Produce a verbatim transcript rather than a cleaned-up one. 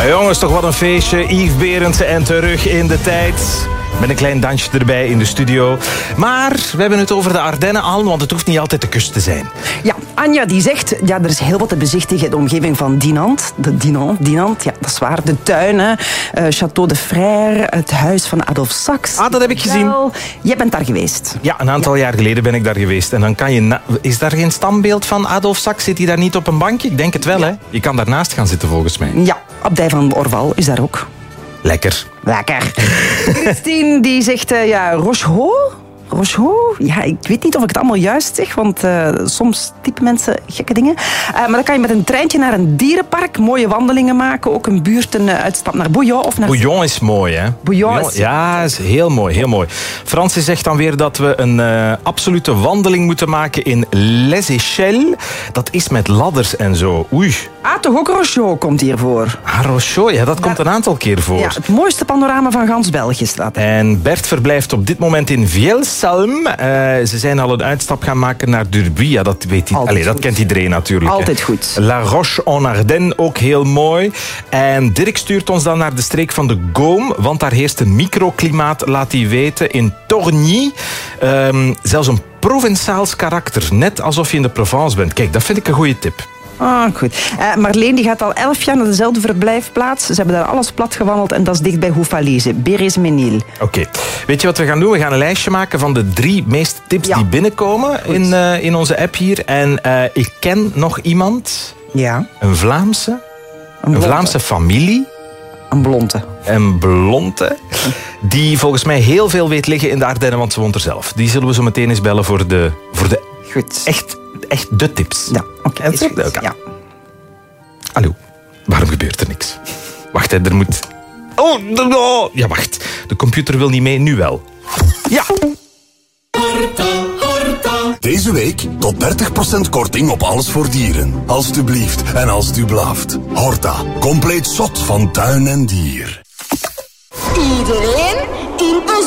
Ja, jongens, toch wat een feestje. Yves Berendsen en terug in de tijd. Met een klein dansje erbij in de studio. Maar we hebben het over de Ardennen al, want het hoeft niet altijd de kust te zijn. Ja, Anja die zegt, ja, er is heel wat te bezichtigen in de omgeving van Dinant. De Dinant, Dinant, ja, dat is waar. De tuinen, uh, Château de Frère, het huis van Adolphe Sax. Ah, dat heb ik gezien. Jij bent daar geweest. Ja, een aantal ja. jaar geleden ben ik daar geweest. En dan kan je... Na- is daar geen standbeeld van Adolphe Sax? Zit hij daar niet op een bankje? Ik denk het wel, ja. hè? Je kan daarnaast gaan zitten, volgens mij. Ja, Abdij van Orval is daar ook. Lekker. Lekker. Christine die zegt, uh, ja, Rochereau? Rochereau? Ja, ik weet niet of ik het allemaal juist zeg, want uh, soms typen mensen gekke dingen. Uh, maar dan kan je met een treintje naar een dierenpark, mooie wandelingen maken, ook een buurt, een uh, uitstap naar Bouillon. Of naar... Bouillon is mooi, hè? Bouillon is... Ja, is heel mooi, heel mooi. Francis zegt dan weer dat we een uh, absolute wandeling moeten maken in Les Échelles. Dat is met ladders en zo. Oei. Ah, toch ook Rochereau komt hiervoor. Ah, Rochereau, ja, dat komt een aantal keer voor. Ja, het mooiste panorama van gans België staat. En Bert verblijft op dit moment in Vielsalm. Uh, ze zijn al een uitstap gaan maken naar Durbuy. Ja, dat weet hij. Allee, dat kent iedereen natuurlijk. Altijd hè. goed. La Roche-en-Ardenne, ook heel mooi. En Dirk stuurt ons dan naar de streek van de Gaume, want daar heerst een microklimaat, laat hij weten, in Torgny. Um, zelfs een Provençaals karakter, net alsof je in de Provence bent. Kijk, dat vind ik een goede tip. Ah, goed. Uh, Marleen die gaat al elf jaar naar dezelfde verblijfplaats. Ze hebben daar alles plat gewandeld en dat is dicht bij Houffalize, Bérézménil. Oké. Okay. Weet je wat we gaan doen? We gaan een lijstje maken van de drie meeste tips ja. die binnenkomen in, uh, in onze app hier. En uh, ik ken nog iemand, ja. een Vlaamse, een, een Vlaamse familie. Een blonde. Een blonde, die volgens mij heel veel weet liggen in de Ardennen, want ze woont er zelf. Die zullen we zo meteen eens bellen voor de, voor de goed. echt... Echt de tips. Ja, oké. Okay, okay. ja. Hallo, waarom gebeurt er niks? Wacht, hè, er moet... Oh, oh, ja, wacht. De computer wil niet mee, nu wel. Ja. Horta, Horta. Deze week tot dertig procent korting op alles voor dieren. Alsjeblieft en als u blaaft. Horta, compleet zot van tuin en dier. Iedereen tien